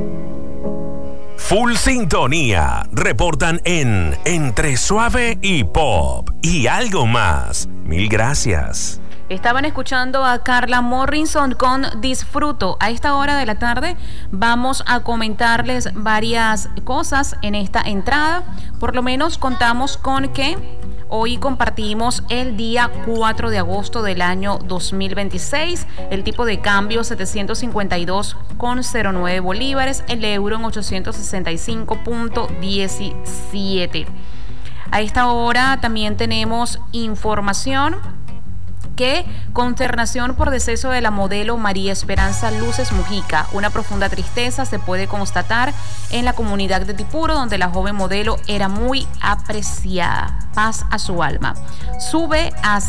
Full Sintonía. Reportan en Entre Suave y Pop y algo más. Mil gracias. Estaban escuchando a Carla Morrison con Disfruto. A esta hora de la tarde vamos a comentarles varias cosas en esta entrada. Por lo menos contamos con que hoy compartimos el día 4 de agosto del año 2026. El tipo de cambio 752,09 bolívares. El euro en 865,17. A esta hora también tenemos información que consternación por deceso de la modelo María Esperanza Luces Mujica. Una profunda tristeza se puede constatar en la comunidad de Tipuro, donde la joven modelo era muy apreciada. Paz a su alma. Sube a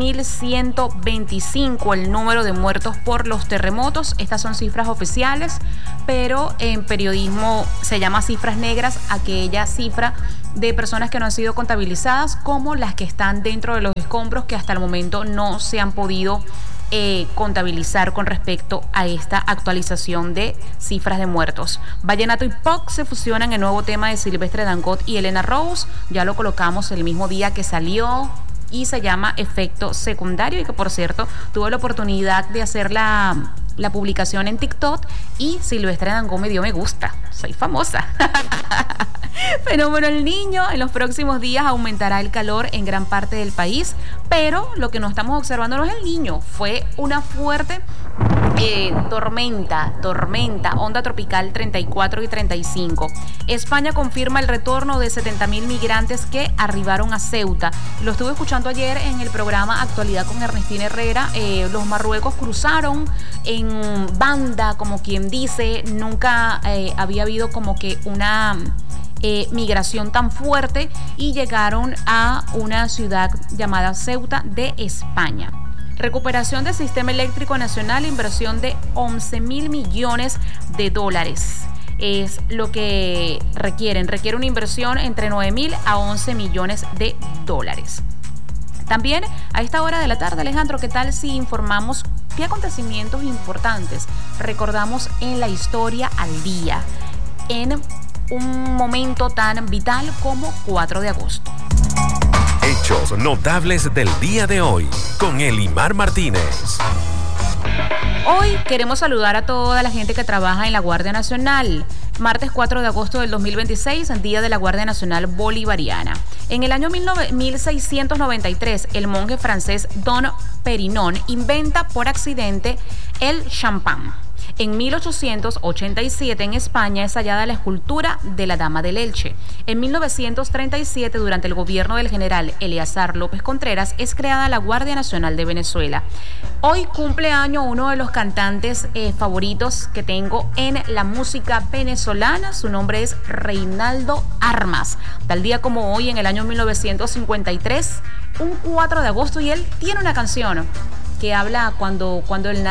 6.125 el número de muertos por los terremotos. Estas son cifras oficiales, pero en periodismo se llama cifras negras aquella cifra de personas que no han sido contabilizadas, como las que están dentro de los escombros, que hasta el momento no se han podido contabilizar con respecto a esta actualización de cifras de muertos. Vallenato y pop se fusionan en el nuevo tema de Silvestre Dangond y Elena Rose. Ya lo colocamos el mismo día que salió y se llama Efecto Secundario, y que por cierto tuve la oportunidad de hacer la publicación en TikTok y Silvestre Dangond me dio me gusta. Soy famosa. Fenómeno El Niño. En los próximos días aumentará el calor en gran parte del país, pero lo que no estamos observando no es el Niño, fue una fuerte tormenta, onda tropical 34 y 35. España confirma el retorno de 70.000 migrantes que arribaron a Ceuta. Lo estuve escuchando ayer en el programa Actualidad con Ernestina Herrera. Los Marruecos cruzaron en banda, como quien dice. Nunca había habido como que una migración tan fuerte, y llegaron a una ciudad llamada Ceuta de España. Recuperación del sistema eléctrico nacional, inversión de 11.000 millones de dólares. Es lo que requiere una inversión entre 9.000 a 11 millones de dólares. También a esta hora de la tarde, Alejandro, ¿qué tal si informamos qué acontecimientos importantes recordamos en la historia al día en un momento tan vital como 4 de agosto? Hechos notables del día de hoy con Elimar Martínez. Hoy queremos saludar a toda la gente que trabaja en la Guardia Nacional. Martes 4 de agosto del 2026, Día de la Guardia Nacional Bolivariana. En el año 1693, el monje francés Don Perinon inventa por accidente el champán. En 1887 en España es hallada la escultura de la Dama del Elche. En 1937, durante el gobierno del general Eleazar López Contreras, es creada la Guardia Nacional de Venezuela. Hoy cumple año uno de los cantantes favoritos que tengo en la música venezolana. Su nombre es Reinaldo Armas. Tal día como hoy, en el año 1953, un 4 de agosto, y él tiene una canción que habla cuando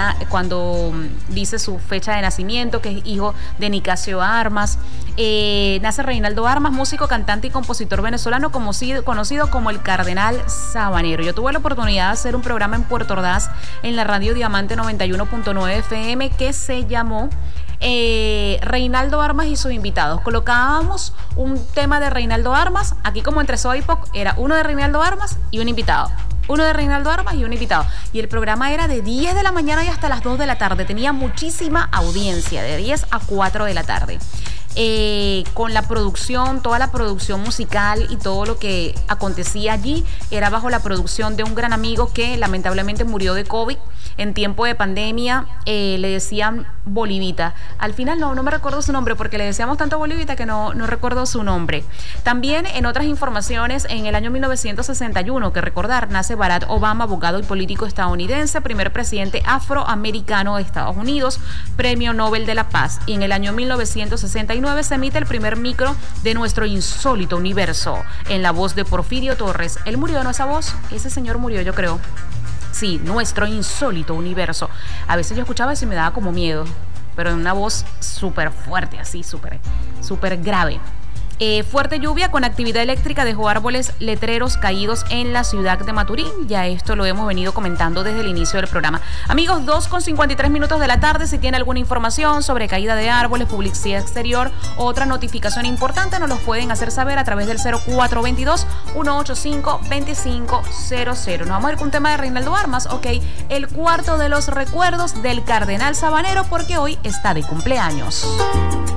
dice su fecha de nacimiento, que es hijo de Nicasio Armas. Nace Reinaldo Armas, músico, cantante y compositor venezolano, conocido como el Cardenal Sabanero. Yo tuve la oportunidad de hacer un programa en Puerto Ordaz en la radio Diamante 91.9 FM que se llamó Reinaldo Armas y sus invitados. Colocábamos un tema de Reinaldo Armas, aquí como entre Soy Pop, era uno de Reinaldo Armas y un invitado. Uno de Reinaldo Armas y un invitado. Y el programa era de 10 de la mañana y hasta las 2 de la tarde. Tenía muchísima audiencia, de 10 a 4 de la tarde. Con la producción, toda la producción musical y todo lo que acontecía allí era bajo la producción de un gran amigo que lamentablemente murió de COVID en tiempo de pandemia. Le decían Bolivita. Al final no me recuerdo su nombre, porque le decíamos tanto Bolivita que no recuerdo su nombre. También en otras informaciones, en el año 1961, que recordar, nace Barack Obama, abogado y político estadounidense, primer presidente afroamericano de Estados Unidos, premio Nobel de la Paz. Y en el año 1969 se emite el primer micro de Nuestro Insólito Universo, en la voz de Porfirio Torres. Él murió, ¿no? Esa voz, ese señor murió, yo creo. Sí, Nuestro Insólito Universo. A veces yo escuchaba eso y me daba como miedo, pero en una voz súper fuerte, así, súper grave. Fuerte lluvia con actividad eléctrica dejó árboles letreros caídos en la ciudad de Maturín. Ya esto lo hemos venido comentando desde el inicio del programa. Amigos, 2:53 de la tarde. Si tiene alguna información sobre caída de árboles, publicidad exterior, otra notificación importante, nos los pueden hacer saber a través del 0422-185-2500. Nos vamos a ir con un tema de Reinaldo Armas. Ok, el cuarto de los recuerdos del Cardenal Sabanero, porque hoy está de cumpleaños.